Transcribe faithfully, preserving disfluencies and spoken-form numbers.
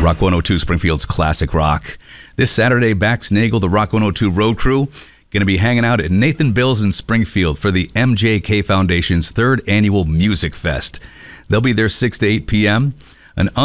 Rock one oh two, Springfield's classic rock. This Saturday, Bax Nagel, the Rock one oh two Road Crew, going to be hanging out at Nathan Bill's in Springfield for the M J K Foundation's third annual Music Fest. They'll be there six to eight p.m. An